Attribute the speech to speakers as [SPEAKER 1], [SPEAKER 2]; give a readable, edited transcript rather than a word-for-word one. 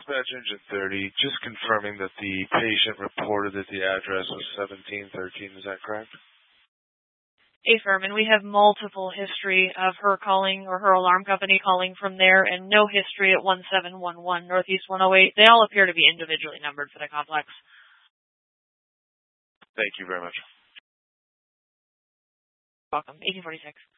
[SPEAKER 1] Dispatch Engine 30, just confirming that the patient reported that the address was 1713. Is that correct?
[SPEAKER 2] Affirm, and we have multiple history of her calling or her alarm company calling from there, and no history at 1711 Northeast 108. They all appear to be individually numbered for the complex.
[SPEAKER 1] Thank you very much.
[SPEAKER 2] Welcome. 1846.